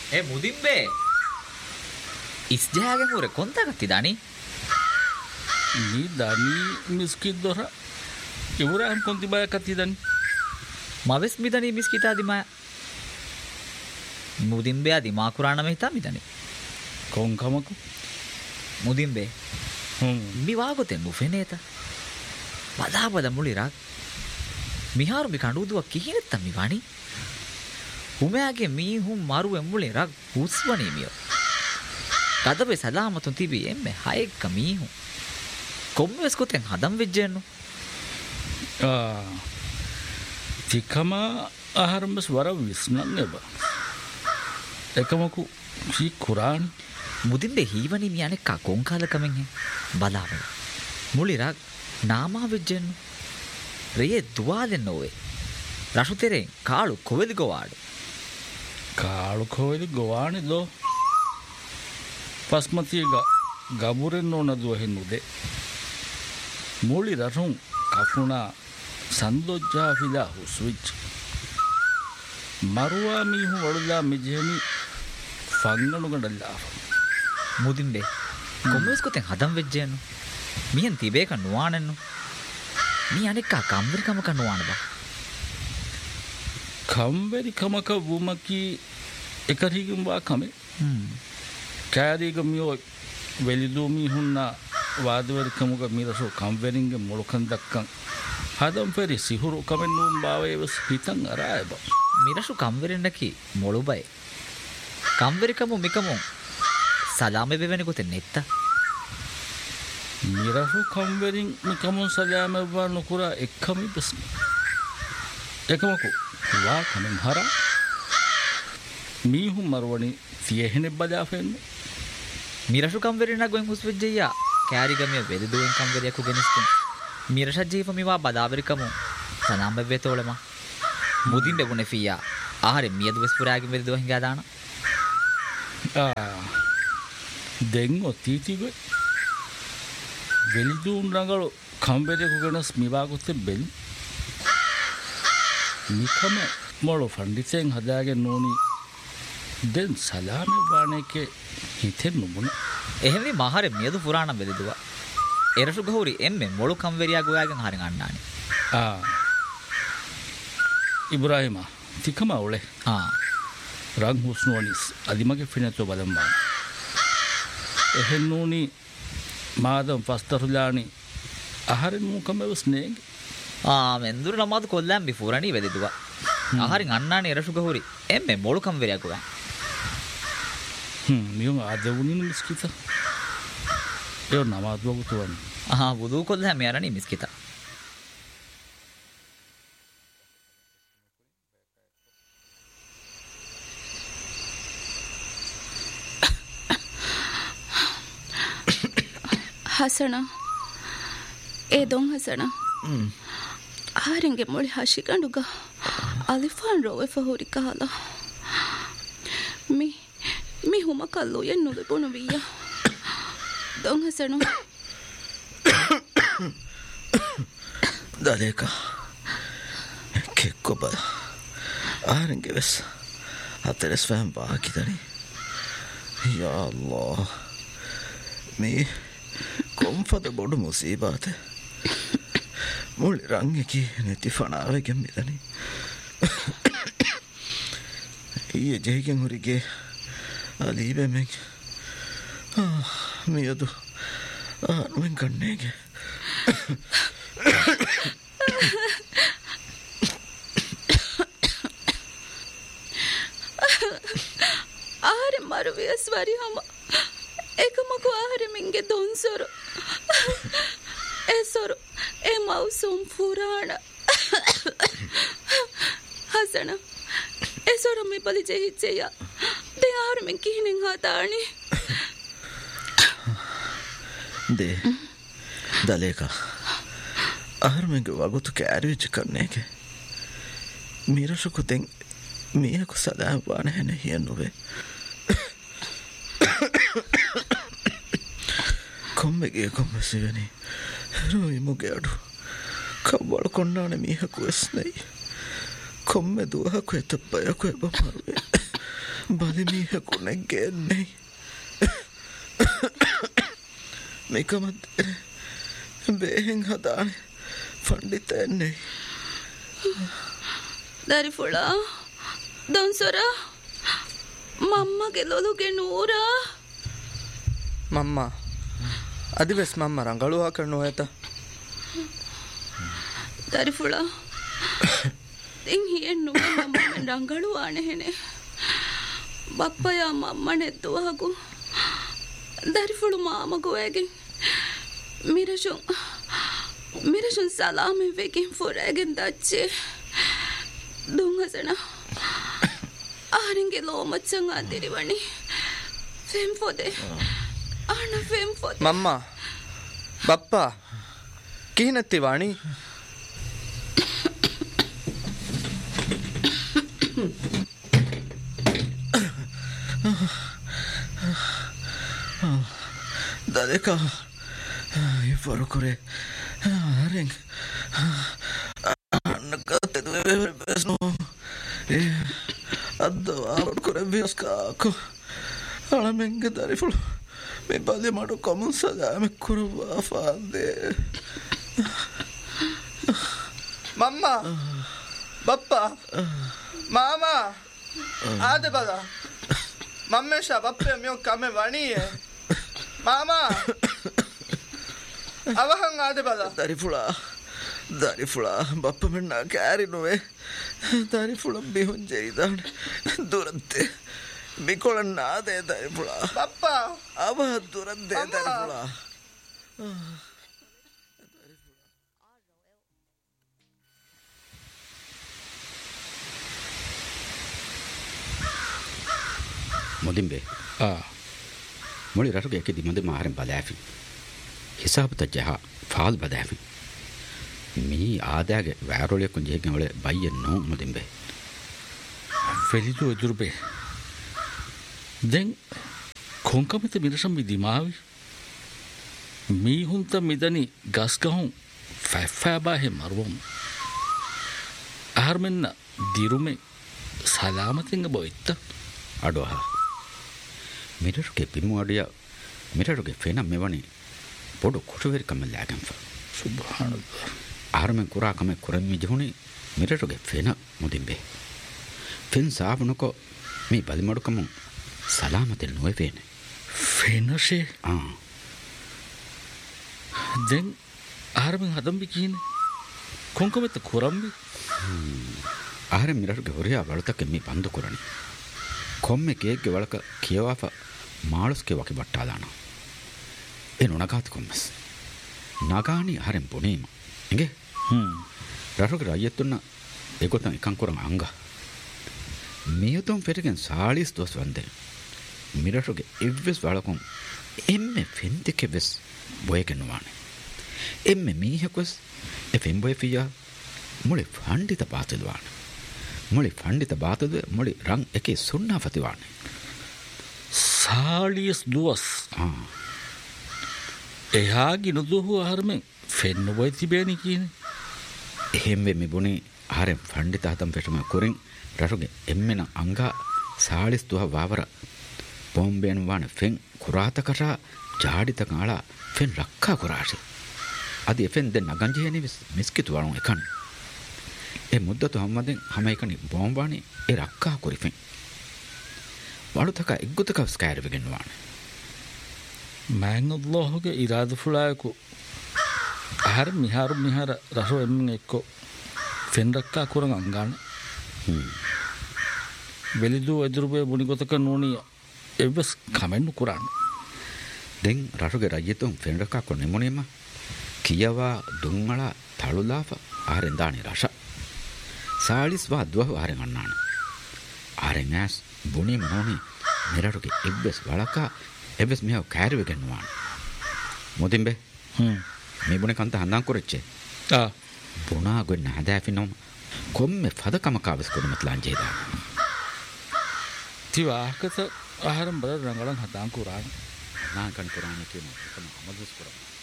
ए मुदिम्बे ඉස්ජාගෙන් උර කොන්තගත්ති දනි ನೀ ದಾನಿ ಮಿಸ್ಕಿದ್ದೋರ ಇವ್ರಾಮ್ ಕೊಂತಿ ಬಾಯ ಕತ್ತಿದನಿ ಮವೆಸ್ ಮಿದನಿ ಮಿಸ್ಕಿತಾ ದಿಮಾ ಮುದಿಂಬೆ ದಿಮಾ ಕುರಾಣ ಮೆಹಿತಾ ಮಿದನಿ ಕೊಂಕಮಕು ಮುದಿಂಬೆ මිවාගොතෙ මුෆෙනේත පදාපද මුලිරක් මිහාරු මි කඩුදුව කිහිනෙත්තම් මිවනි උමයාගේ මීහුම් මරු එම්මුලිරක් හුස්වනීමියෝ කදබේ සලාමතුන් තිබී එම්මෙ හයෙක්ක මීහුම් කොම්වෙස්කොතෙන් හදම් වෙජ්ජෙන්නු තිකම ආහාරම්බස් වර විස්නන්නෙබ එකමකු හී කුරාණි මුදින්බේ හීවනි මියනෙක්ක කොංකාලකමෙන් බලාවල මුලිරක් නාමා වෙජ්ජෙන්නු රේ දුවාදෙන්න ඕවේ රශුතෙරෙන් කාලු කොවෙදි ගොවාඩු කාලු කොවෙදි ගොවානි දෝ පස්මතියග ගබුරෙන් ඕන දුවහෙන්නුදේ මුලි රටුන් කෆුණා සන්දෝජ්ජා ෆිලා හුස්විච් මරුවා මීහු වඩුලා මිජෙමි ෆංගනුගඩල්ලාව මුදින්බේ කොම්වෙස්කොතෙන් හදම් වෙජ්ජෙන්නු මියන් තිබේක නුවානෙන්නු මී අනෙක්කා කම්වරිකමක නුවානද කම්වරිකමක වුමකි එකරීගම් වා කමේ කෑරීගමියෝ වෙලිදූමී හුන්නා වාදවරිකමුග මිරසෝ කම්වරින්ගේ මොළකන් දක්කන් හදම් පෙරි සිහුරු කමෙන් නුම් භාවයවස් හිතන් අරායබ මිරසු කම්වරෙන්නකි මොළුබයි කම්වරිකමු මිකමු සලාමෙ වෙවෙනි කොතෙන් නෙත්ත මිරසු කම්වරින් මිකමුන් සලාමෙවවා නොකුරා එක්කමි බස්න එකමකු වා කමෙන් හරා මීහුම් මරුවනි තියෙහෙනෙ බජාෆෙන්න මිරසු කම්වරිනක් ගොයින් හුස්වෙජ්ජයා කෑරිගමිය වෙදදුවෙන් කම්වරියකු ගෙනස්තුන් මිරෂජ්ජීව මිවා බදාවරිකමු සලාමෙ වෙතෝලම මුදින් බෙබුනේ ෆියා ආහාරෙ මියදු වෙස්පුරාගෙන් වෙදදුව හිඟා දාන දෙංගො තීතිගොයි වෙලිදුන් රංගලු කම්බෙරෙකු ගෙනස් මිවාගොත්තෙ බෙල් මිකම මොළු ෆන්ඩිසෙන් හදාගෙන නෝනි දෙන් සලාමෙ බානෙකේ හිතෙන් නුමුණ එහෙමනි මහරෙ මියදු පුරාණම් වෙදදුවා එරසු ගහුරි එම්මෙ මොළු කම්වරියා ගොයාගෙන් හරින් අන්නානි ඉබ්‍රාහිම තිකම ඔලේ රං හුස්නුවනිස් අදිමගේ ෆිනතෝ බදම්බාන එහෙන් නූනි මාදම් පස්තරුලානි ආහාරෙන් මුකමවස් නේග මෙන්දුර නමාද කොල්ලම් බිෆුරණි වෙදදුවා ආහාරින් අන්නානි එරසු ගහුරි එම්මෙ මොළු කම්වරියා ගොයා මියුන් ආදවුනින් මිස්කිත ඒ නමාදුවගු තුවන් බුදු කොල්ලම් යරණි මිස්කිත ಹಸಣ ಏ ದೊಂಗ್ ಹಸಣ ಆರಿಂಗೆ ಮೊಳಿ ಹಸಿಕಂಡುಗ ಅಲಿಫಾನ್ ರೋವೆ ಫಹುರಿ ಕಾಲ ಮಿ ಹುಮ ಕಲ್ಲು ಎನ್ನುದು ಬುಣುವಿಯ ದೊಂಗ್ ಹಸಣ ದಲೇಕ ಕೆಕ್ಕೊಬ್ಬ ಆರಿಂಗೆ ವೆಸ್ ಹತ್ತೆರೆ ಸ್ವಯಂ ಬಾಕಿದನಿ ಯಾ ಅಲ್ಲಾಹ್ ಮೀ කොම්ෆද බොඩු මුසීබාත මුල් රංගකි නැති ෆනාවගෙන් මිදනි ඊයේ ජෙහිගෙන් හුරිගේ අලීබෙමෙන් මියදු ආනුවෙන් කන්නේගේ ආහාර මරුවියස් වරි හම එකමකු ආහාර මින්ගේ දොන්සොරු එසොරු එ මවුසුම් පුරාණ හසන එසොරු මි බලි ජෙහිච්චෙය දෙ ආහාර මින් කිහිනෙන් හදානි දේ දලේක ආහාර මින්ගේ වගුතු කෑරිවිච්ච කන්නේගේ මීරසුකුතෙන් මීයකු සදාම් වාන හැන හියන්නුවේ කොම්මගේ කොම්මසිවනි රුයි මුගේඩු කව්වල කොන්නාන මීහකු එස්නයි කොම්මෙ දුවහකු එතප්පයකු එබ මරුවේ බලිමීහකුණෙක් ගෙන්නේ මේකමත් බේහෙන් හදාන ෆණ්ඩිතයන්නේ දරිෆුලා දොන්සොර මම්මගේ ලොලුගේ නූරා මම්මා අදිවෙස් මම්ම රංගලුවා කරනෝ ඇත දරිෆුලා ඉන් හියෙන් නුවේ මම්මෙන් රංගලුවා නෙහෙනේ බප්පයා මම්ම නෙත්තුවහකු දරිෆුළු මාමගුවෑගෙන් මිරෂුන් සලාමෙන් වෙකින් ෆොරෑගෙන් දච්චේ දුංහසන ආරින්ගේ ලෝමච්චන් අදිරිවනි ෆෙම් ෆොදේ ආන ෆෙම් ෆොදේ මම්මා බප්පා කිහිනැත්ති වාණි දලෙකා ඉවරුකුරේ ආරෙන් අන්නකතෙදුවේ බැස්නෝ අද්දවාරුකුරේ විස්කාකු අලමෙන්ග දරිෆුළු මේ බදේ මඩු කොමුන් සදාම කුරුවා ෆාන්දේ මම්මා බප්පා මාමා ආද බලා මම්මේෂා බප්පේ මියෝ කමේ වණියේ මාමා අවහන් ආද බලා දරිෆුලා බප්ප මෙන්නා කෑරි නොවේ දරිෆුලා බිහුන් ජෙයිදාන දුරත්තේ මිකොලන් නාදේ දරිෆුලා බප්පා අව දුරත්තේ දරිෆුලා මොදින්බේ මොලි රටුගේ එකේ දිමද මාරෙන් බලාෆි හිසාබත ජහ ෆාල් බදාෆි මී ආදාගේ වැරොලිය කුංජේගෙන් වල බයිය නෝ මොදින්බේ ෆෙලිදු එදුරුබේ දැන් කොංකමත මිරසම් විදිමාවි මීහුන්ත මිදනි ගස්ගහුන් ෆැෆෑබාහෙ මරුවම් ආර්මෙන්න දිරුමේ සලාමතිංග බොයිත්ත අඩුවහා මිරරුගේ පිමුවඩිය මිරරුගේ ෆෙනම් මෙවනි පොඩු කුටුවෙරිකම ලෑගම්ෆ සුබ්හානල්ලාහ් ආර්මෙන් කුරාකම කුරම්මි ජහුනි මිරරුගේ ෆෙන මුදින්බේ ෆෙන් සාබුනකො මේ බලිමඩුකම සලාමතෙල් නොවේ ෆෙන ෆෙනෂේ දැන් ආර්මෙන් හදම්බි කියන්නේ කොංකමෙත කුරම්බි ආරෙන් මිරරුගේ හොරියා වලතක මේ බන්දු කුරණි කොම්මೆ ಕೇಕ್ಗೆ ಒಳಕ ಕಿಯವಾಫ ಮಾಳುಸ್ಕೆ ವಕಿ ಬಟ್ಟಾದಾನ ಏನು ನಗಾತಿ ಕೊಮ್ಮಸ್ ನಗಾನಿ ಹರೆಂ ಪುಣೀಮ ಹಿಂಗೆ ರರುಗೆ ರಯ್ಯತ್ತುನ್ನ ಎಗೊತ್ತಂ ಇಕಂಕುರಂ ಅಂಗ ಮೇಯತಂ ಫೆರಿಗೆನ್ ಸಾಳಿಸ್ ದೋಸ್ ವಂದೆ ಮಿರರುಗೆ ಇವ್ವೆಸ್ ವಳಕೊಂ ಎಮ್ಮೆ ಫೆಂತಿಕೆ ವೆಸ್ ಬೊಯಗೆನ್ನುವಾನೆ ಎಮ್ಮೆ ಮೀಹಕೊಸ್ ಎ ಫೆಂಬೊಯ ಫಿಯಾ ಮುಳಿ ಫಂಡಿತ ಬಾತಿಲ್ವಾನೆ ಮುಳಿ ಫಂಡಿತ ಬಾತದ ಮುಳಿ ರಂಗ್ ಏಕೆ ಸುಣ್ಣ ಫತಿವಾಣೆ ಸಾಳಿಯಸ್ ದುವಸ್ එහාගි නොදුහු ආහරමෙන් ෆෙන්න බොයි තිබේනි කියන්නේ එහෙම්වෙ මිබුණි ආරෙන් ෆණ්ඩිත හතම් පෙටම කුරින් රරුගේ එම්මෙන අංගා සාලිස් දුහ වාවර බොම්බෙන් වන ෆෙන් කුරාතකට ජාඩිත කාලා ෆෙන් රක්කා කුරාෂි අද ෆෙන් දෙන්න ගංජියනි මිස්කිතු වණු එකන් ඒ මුද්දතු හම්මදෙන් හැම එකනි බොම්බානි ඒ රක්කා කුරිෆෙන් වලුතක එක්ගුතක ස්කෑර් වෙගෙනවානේ මෑන් අල්ලාහ්ගේ ඉරාද ෆුලායකු ආහාර මිහාර රසෝ එම්මෙන් එක්කෝ ෆෙන් රක්කා කුරන් අංගාන වෙලිදු එදුරුබේ බුනිගතක නෝනි එවස් කමෙන්ු කුරාන දෙන් රටුගේ රජ්‍යතුන් ෆෙන් රක්කා කුර නෙමුනේම කියවා දුන්වලා තළුලාප ආරෙන් දානි රස සාලිස් වා දුව ආරෙන් අන්නාන ආරෙන් ඇස් බුනි මොනෝනි මෙරටුගේ එවස් වලකා එවස් මියව කෑරි වෙගෙනවාන මොදින්බේ මේ බුනේ කන්ත හඳන් කරච්චේ බුනා ගොන්න හදාෆිනොම් කොම්මේ ෆදකම කාවස් කොනමත් ලාංජේදා තිවාකත ආහාරම් බල රංගලන් හදාන් කුරාන නාකන් කුරාන කියන එකම අමදුස් කරා